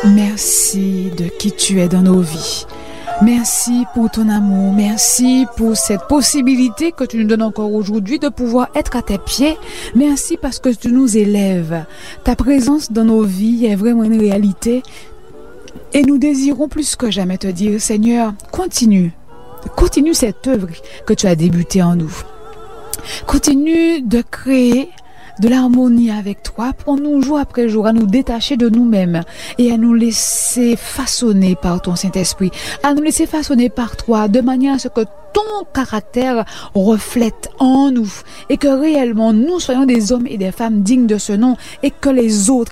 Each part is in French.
merci de qui tu es dans nos vies. Merci pour ton amour, merci pour cette possibilité que tu nous donnes encore aujourd'hui de pouvoir être à tes pieds. Merci parce que tu nous élèves. Ta présence dans nos vies est vraiment une réalité et nous désirons plus que jamais te dire, Seigneur, continue cette œuvre que tu as débutée en nous. Continue de créer de l'harmonie avec toi, pour nous jour après jour à nous détacher de nous-mêmes et à nous laisser façonner par ton Saint-Esprit, à nous laisser façonner par toi de manière à ce que ton caractère reflète en nous et que réellement nous soyons des hommes et des femmes dignes de ce nom et que les autres,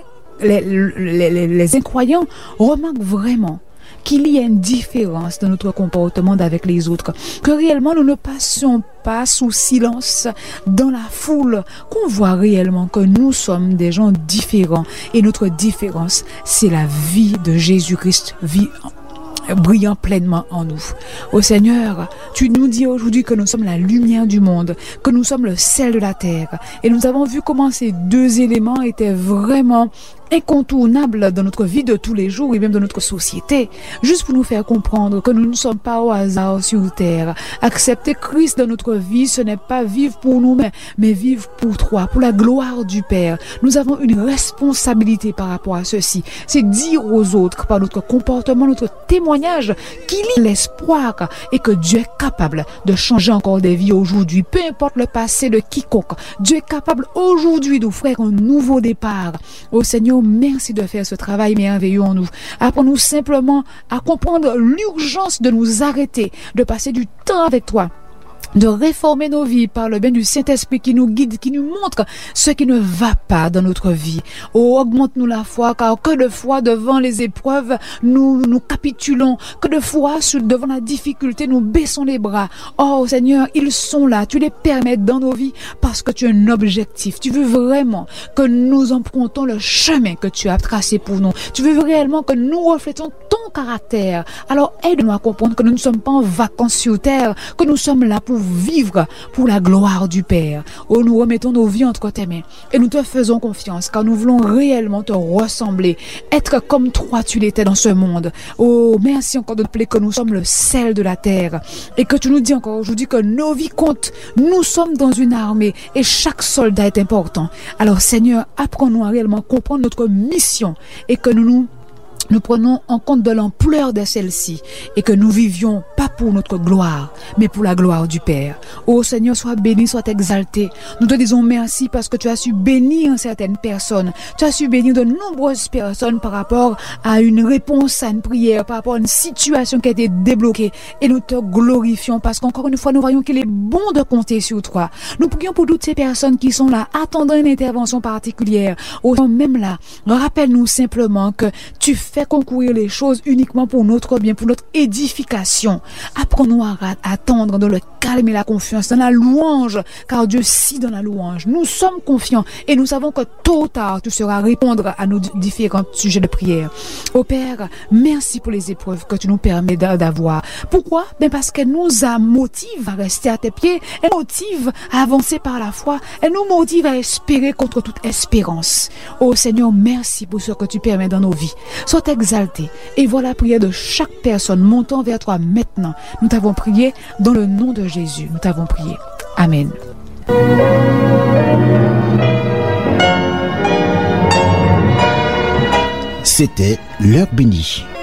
les incroyants remarquent vraiment qu'il y a une différence dans notre comportement avec les autres, que réellement nous ne passions pas sous silence dans la foule, qu'on voit réellement que nous sommes des gens différents et notre différence, c'est la vie de Jésus-Christ, vie brillant pleinement en nous. Ô Seigneur, tu nous dis aujourd'hui que nous sommes la lumière du monde, que nous sommes le sel de la terre. Et nous avons vu comment ces deux éléments étaient vraiment incontournables dans notre vie de tous les jours et même dans notre société, juste pour nous faire comprendre que nous ne sommes pas au hasard sur terre. Accepter Christ dans notre vie, ce n'est pas vivre pour nous-mêmes, mais vivre pour toi, pour la gloire du Père. Nous avons une responsabilité par rapport à ceci. C'est dire aux autres, par notre comportement, notre témoignage, qu'il y a l'espoir et que Dieu est capable de changer encore des vies aujourd'hui. Peu importe le passé de quiconque, Dieu est capable aujourd'hui d'offrir un nouveau départ. Ô Seigneur, merci de faire ce travail merveilleux en nous. Apprends-nous simplement à comprendre l'urgence de nous arrêter, de passer du temps avec toi, de réformer nos vies par le bien du Saint-Esprit qui nous guide, qui nous montre ce qui ne va pas dans notre vie. Oh, augmente-nous la foi, car que de fois devant les épreuves, nous capitulons, que de fois devant la difficulté, nous baissons les bras. Oh Seigneur, ils sont là, tu les permets dans nos vies parce que tu as un objectif. Tu veux vraiment que nous empruntons le chemin que tu as tracé pour nous. Tu veux réellement que nous reflétons ton caractère. Alors aide-nous à comprendre que nous ne sommes pas en vacances sur terre, que nous sommes là pour vivre pour la gloire du Père. Oh, nous remettons nos vies entre tes mains et nous te faisons confiance car nous voulons réellement te ressembler, être comme toi tu l'étais dans ce monde. Oh, merci encore de te plaît que nous sommes le sel de la terre et que tu nous dis encore aujourd'hui que nos vies comptent. Nous sommes dans une armée et chaque soldat est important. Alors Seigneur, apprends-nous à réellement comprendre notre mission et que nous prenons en compte de l'ampleur de celle-ci et que nous vivions pas pour notre gloire, mais pour la gloire du Père. Oh Seigneur, sois béni, sois exalté. Nous te disons merci parce que tu as su bénir certaines personnes. Tu as su bénir de nombreuses personnes par rapport à une réponse à une prière, par rapport à une situation qui a été débloquée. Et nous te glorifions parce qu'encore une fois, nous voyons qu'il est bon de compter sur toi. Nous prions pour toutes ces personnes qui sont là, attendant une intervention particulière. Oh, même là, rappelle-nous simplement que tu fais concourir les choses uniquement pour notre bien, pour notre édification. Apprends-nous à attendre dans le calme et la confiance, dans la louange, car Dieu si dans la louange. Nous sommes confiants et nous savons que tôt ou tard, tu sauras répondre à nos différents sujets de prière. Ô Père, merci pour les épreuves que tu nous permets d'avoir. Pourquoi? Ben parce qu'elles nous motivent à rester à tes pieds, elles nous motivent à avancer par la foi, elles nous motivent à espérer contre toute espérance. Ô Seigneur, merci pour ce que tu permets dans nos vies. Sois exalté. Et voilà la prière de chaque personne montant vers toi maintenant. Nous t'avons prié dans le nom de Jésus. Nous t'avons prié. Amen. C'était l'heure bénie.